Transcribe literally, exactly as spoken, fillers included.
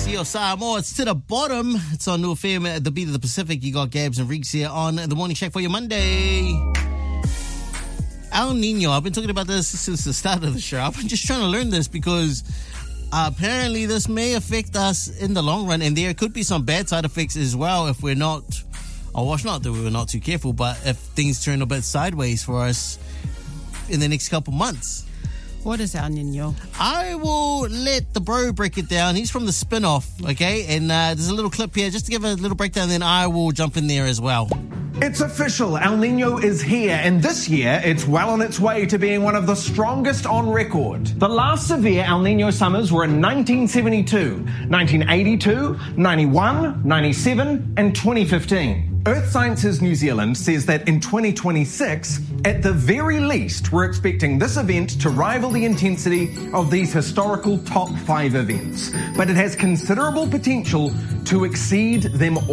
Tio Samoa, it's to the bottom. It's on New F M at the Beat of the Pacific. You got Gabs and Reeks here on the Morning Shack for your Monday. El Nino, I've been talking about this since the start of the show. I've been just trying to learn this because uh, apparently this may affect us in the long run, and there could be some bad side effects as well if we're not, or well, not that we were not too careful, but if things turn a bit sideways for us in the next couple months. What is El Nino? I will let the bro break it down. He's from the spin-off, okay? And uh, there's a little clip here just to give a little breakdown, then I will jump in there as well. It's official. El Nino is here, and this year it's well on its way to being one of the strongest on record. The last severe El Nino summers were in nineteen seventy-two, nineteen eighty-two, ninety-one, ninety-seven, and twenty fifteen. Earth Sciences New Zealand says that in twenty twenty-six, at the very least, we're expecting this event to rival the intensity of these historical top five events. But it has considerable potential to exceed them all.